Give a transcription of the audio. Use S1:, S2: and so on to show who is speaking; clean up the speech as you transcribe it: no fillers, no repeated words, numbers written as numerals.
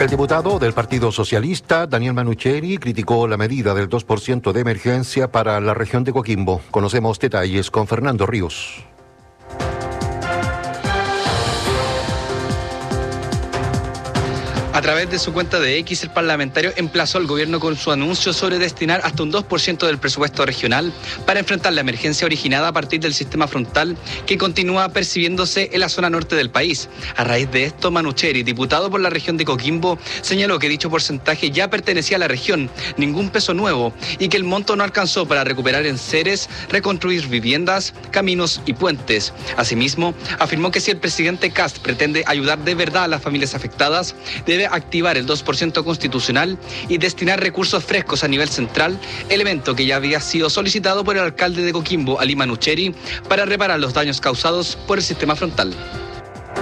S1: El diputado del Partido Socialista, Daniel Manucheri, criticó la medida del 2% de emergencia para la región de Coquimbo. Conocemos detalles con Fernando Ríos.
S2: A través de su cuenta de X, el parlamentario emplazó al gobierno con su anuncio sobre destinar hasta un 2% del presupuesto regional para enfrentar la emergencia originada a partir del sistema frontal que continúa percibiéndose en la zona norte del país. A raíz de esto, Manucheri, diputado por la región de Coquimbo, señaló que dicho porcentaje ya pertenecía a la región, ningún peso nuevo, y que el monto no alcanzó para recuperar enseres, reconstruir viviendas, caminos y puentes. Asimismo, afirmó que si el presidente Kast pretende ayudar de verdad a las familias afectadas, debe activar el 2% constitucional y destinar recursos frescos a nivel central, elemento que ya había sido solicitado por el alcalde de Coquimbo, Ali Manucheri, para reparar los daños causados por el sistema frontal.